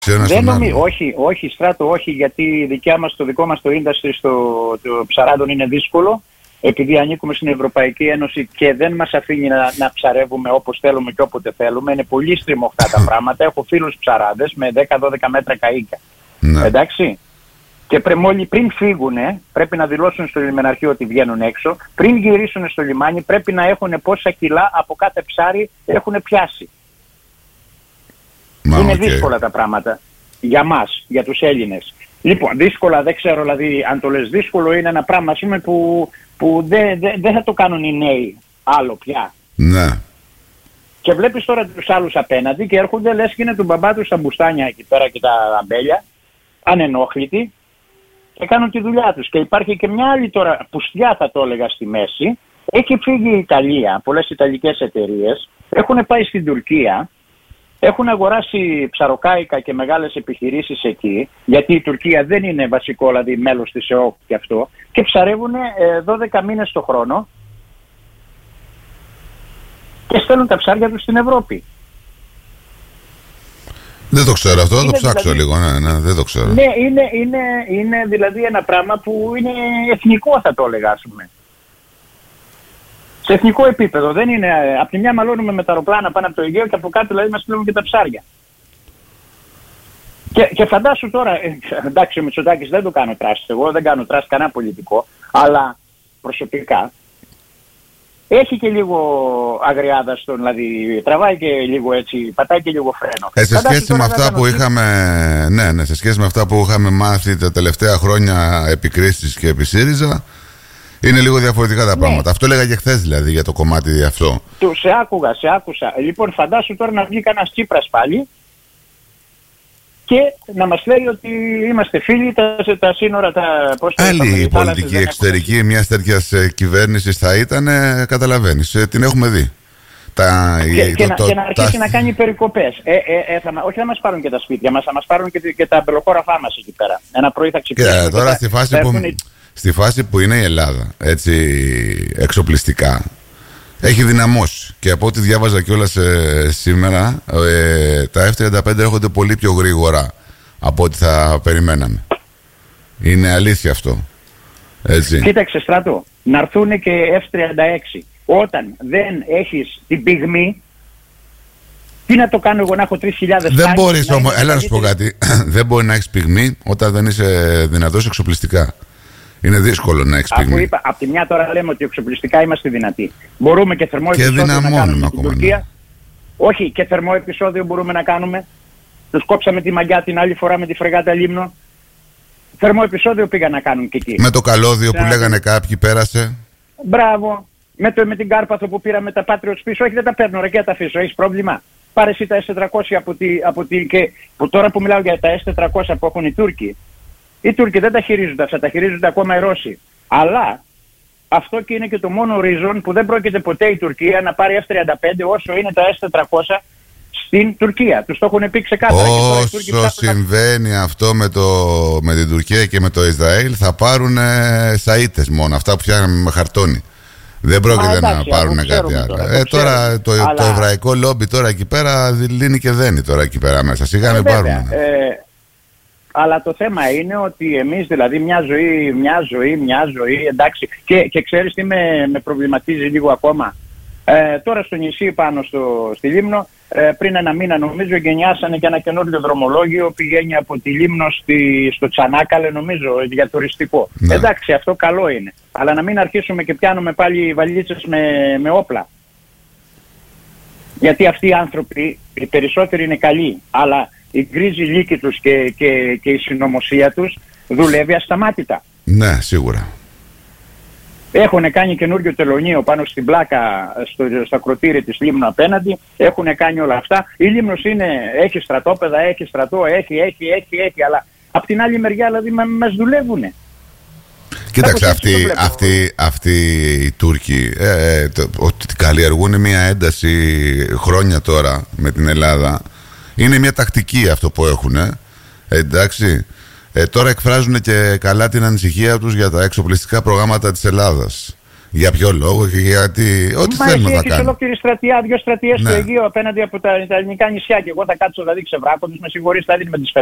Όχι, Στράτο, όχι, γιατί το δικό μας το industry το ψαράδων είναι δύσκολο, επειδή ανήκουμε στην Ευρωπαϊκή Ένωση και δεν μας αφήνει να ψαρεύουμε όπως θέλουμε και όποτε θέλουμε. Είναι πολύ στριμωχτά τα πράγματα. Έχω φίλους ψαράδες με 10-12 μέτρα καΐκια. Ναι. Εντάξει. Και πριν φύγουν, πρέπει να δηλώσουν στο λιμεναρχείο ότι βγαίνουν έξω. Πριν γυρίσουν στο λιμάνι, πρέπει να έχουν πόσα κιλά από κάθε ψάρι έχουν πιάσει. Είναι δύσκολα τα πράγματα για μας, για τους Έλληνες. Λοιπόν, δύσκολα δεν ξέρω, δηλαδή αν το λες δύσκολο, είναι ένα πράγμα που δεν θα το κάνουν οι νέοι άλλο πια. Ναι. Και βλέπεις τώρα τους άλλους απέναντι και έρχονται, λες και είναι του μπαμπά τους στα μπουστάνια εκεί πέρα και τα αμπέλια, ανενόχλητοι, και κάνουν τη δουλειά τους. Και υπάρχει και μια άλλη τώρα πουστιά, θα το έλεγα, στη μέση. Έχει φύγει η Ιταλία, πολλές ιταλικές εταιρείες, έχουν πάει στην Τουρκία, έχουν αγοράσει ψαροκάικα και μεγάλες επιχειρήσεις εκεί, γιατί η Τουρκία δεν είναι βασικό, δηλαδή μέλος της ΕΟΚ και αυτό, και ψαρεύουν 12 μήνες το χρόνο και στέλνουν τα ψάρια τους στην Ευρώπη. Δεν το ξέρω αυτό, θα το ψάξω λίγο, ναι, δεν το ξέρω. Ναι, είναι δηλαδή ένα πράγμα που είναι εθνικό, θα το έλεγα, ας πούμε. Σε εθνικό επίπεδο, δεν είναι. Απ' τη μια μαλώνουμε με τα αεροπλάνα πάνω από το Αιγαίο και από κάτω δηλαδή μας στέλνουν και τα ψάρια. Και φαντάσου τώρα, εντάξει, ο Μητσοτάκης δεν το κάνω τράστ, εγώ δεν κάνω τράστ κανένα πολιτικό, αλλά προσωπικά έχει και λίγο αγριάδα στον, δηλαδή τραβάει και λίγο έτσι, πατάει και λίγο φρένο. Σε σχέση με αυτά που είχαμε, σε σχέση με αυτά που είχαμε μάθει τα τελευταία χρόνια επί Κρίστης και επί ΣΥΡΙΖΑ, είναι λίγο διαφορετικά τα πράγματα. Αυτό έλεγα και χθες, δηλαδή, για το κομμάτι αυτό. Σε άκουσα. Λοιπόν, φαντάσου τώρα να βγει κανένας Τσίπρας πάλι και να μας λέει ότι είμαστε φίλοι, τα σύνορα, άλλη πολιτική εξωτερική μιας τέτοιας κυβέρνησης θα ήταν, καταλαβαίνεις, την έχουμε δει. Και να αρχίσει να κάνει περικοπές. Όχι, θα μας πάρουν και τα σπίτια μας, θα μας πάρουν και τα αμπελοχώραφά μας εκεί πέρα. Ένα πρωί θα ξυπνήσουμε. Και τώρα στη φάση που είναι η Ελλάδα, έτσι, εξοπλιστικά, έχει δυναμώσει. Και από ό,τι διάβαζα κιόλας σήμερα, τα F-35 έρχονται πολύ πιο γρήγορα από ό,τι θα περιμέναμε. Είναι αλήθεια αυτό. Έτσι. Κοίταξε, Στράτο, να έρθουν και F-36. Όταν δεν έχεις την πυγμή, τι να το κάνω εγώ να έχω 3.000 δεν μπορείς όμως, έλα να σου πω κάτι. Δεν μπορεί να έχεις πυγμή όταν δεν είσαι δυνατός εξοπλιστικά. Είναι δύσκολο να έχεις πυγμή. Απ' τη μια τώρα λέμε ότι εξοπλιστικά είμαστε δυνατοί. Μπορούμε και θερμό επεισόδιο να κάνουμε στην Τουρκία. Ναι. Όχι, και θερμό επεισόδιο μπορούμε να κάνουμε. Τους κόψαμε τη μαγιά την άλλη φορά με τη φρεγάτα Λίμνο. Θερμό επεισόδιο πήγαν να κάνουν και εκεί. Με το καλώδιο που λέγανε κάποιοι πέρασε. Μπράβο. Με την Κάρπαθο που πήραμε τα Patriots πίσω. Όχι, δεν τα παίρνω, ρε, και τα αφήσω. Έχεις πρόβλημα. Πάρε εσύ τα S400 που τώρα που μιλάω για τα S400 που έχουν οι Τούρκοι. Οι Τούρκοι δεν τα χειρίζονται αυτά, τα χειρίζονται ακόμα οι Ρώσοι. Αλλά αυτό και είναι και το μόνο reason που δεν πρόκειται ποτέ η Τουρκία να πάρει F-35 όσο είναι τα S-400 στην Τουρκία. Τους το έχουν πει ξεκάθαρα. Όσο συμβαίνει αυτό με την Τουρκία και με το Ισραήλ, θα πάρουν σαΐτες μόνο, αυτά που φτιάχναμε με χαρτόνι. Δεν πρόκειται να πάρουν κάτι άλλο. Τώρα το εβραϊκό λόμπι τώρα εκεί πέρα λύνει και δένει τώρα εκεί πέρα μέσα. Σιγά με πάρουν. Αλλά το θέμα είναι ότι εμείς δηλαδή μια ζωή, εντάξει. Και ξέρεις τι με προβληματίζει λίγο ακόμα. Τώρα στο νησί πάνω στη Λίμνο, πριν ένα μήνα νομίζω γενιάσανε και ένα καινούριο δρομολόγιο, πηγαίνει από τη Λίμνο στο Τσανάκαλε νομίζω για τουριστικό. Ναι. Εντάξει, αυτό καλό είναι. Αλλά να μην αρχίσουμε και πιάνουμε πάλι βαλίτσες με όπλα. Γιατί αυτοί οι άνθρωποι, οι περισσότεροι είναι καλοί, αλλά η γκρίζη λύκη τους και η συνωμοσία τους δουλεύει ασταμάτητα. Ναι, σίγουρα. Έχουν κάνει καινούριο τελωνείο πάνω στην πλάκα στο ακροτήρι της Λίμνου απέναντι. Έχουν κάνει όλα αυτά. Η Λίμνος έχει στρατόπεδα, έχει στρατό, έχει, αλλά απ' την άλλη μεριά δηλαδή μας δουλεύουνε. Κοίταξε, αυτοί οι Τούρκοι ότι καλλιεργούν μια ένταση χρόνια τώρα με την Ελλάδα. Είναι μια τακτική αυτό που έχουν, εντάξει. Τώρα εκφράζουν και καλά την ανησυχία τους για τα εξοπλιστικά προγράμματα της Ελλάδας. Για ποιο λόγο και γιατί. Ό,τι θέλουμε να κάνουμε. Ολόκληρη στρατιά, 2 στρατιές στο Αιγαίο απέναντι από τα ελληνικά νησιά. Και εγώ θα κάτσω δηλαδή ξεβράκοντας, με συγχωρείς, θα δίνει με τις